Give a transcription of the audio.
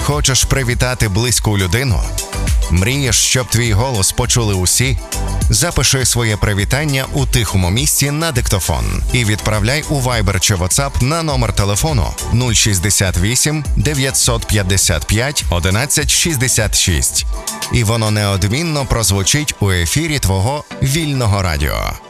Хочеш привітати близьку людину? Мрієш, щоб твій голос почули усі? Запиши своє привітання у тихому місці на диктофон і відправляй у Viber чи WhatsApp на номер телефону 068 955 11 66. І воно неодмінно прозвучить у ефірі твого вільного радіо.